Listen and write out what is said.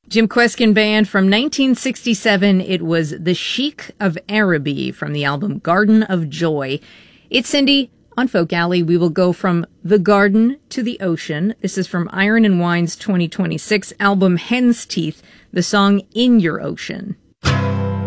Jim Kweskin Band from 1967. It was The Sheik of Araby from the album Garden of Joy. It's Cindy. On Folk Alley, we will go from the garden to the ocean. This is from Iron and Wine's 2026 album Hen's Teeth, the song In Your Ocean.